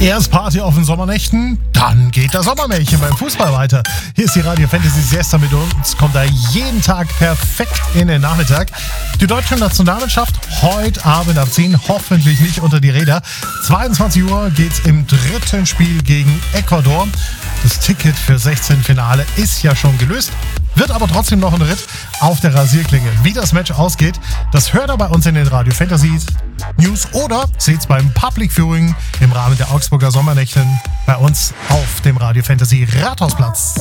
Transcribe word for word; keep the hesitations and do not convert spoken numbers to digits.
Erst Party auf den Sommernächten, dann geht das Sommermärchen beim Fußball weiter. Hier ist die Radio Fantasy Siesta mit uns, kommt da jeden Tag perfekt in den Nachmittag. Die deutsche Nationalmannschaft heute Abend ab zehn, hoffentlich nicht unter die Räder. zweiundzwanzig Uhr geht's im dritten Spiel gegen Ecuador. Das Ticket für sechzehn Finale ist ja schon gelöst, wird aber trotzdem noch ein Ritt auf der Rasierklinge. Wie das Match ausgeht, das hört ihr bei uns in den Radio Fantasy News oder seht's beim Public Viewing im Rahmen der Augsburger Sommernächte bei uns auf dem Radio Fantasy Rathausplatz.